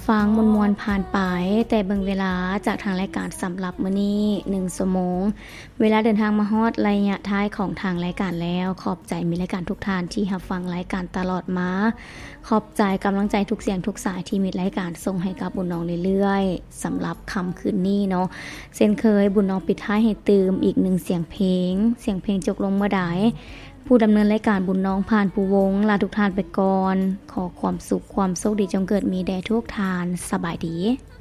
ฟังมวนๆผ่านไปแต่เบิ่งเวลาจากทางรายการสำหรับมื้อนี้1 ชั่วโมงเวลาเดินทางมาฮอดระยะท้ายของทางรายการแล้วขอบใจมิตรรายการทุกท่านที่รับฟังรายการตลอดมาขอบใจกำลังใจทุกเสียงทุกสายที่มิตรรายการส่งให้กับบุญน้องเรื่อยๆสำหรับค่ำคืนนี้เนาะเช่นเคยบุญน้องปิดท้ายให้ตื่มอีก1เสียงเพลงจบลงเมื่อใดผู้ดำเนินรายการบุญน้องผ่านผู้วงลาทุกท่านไปก่อนขอความสุขความโชคดีจงเกิดมีแด่ทุกท่านสบายดี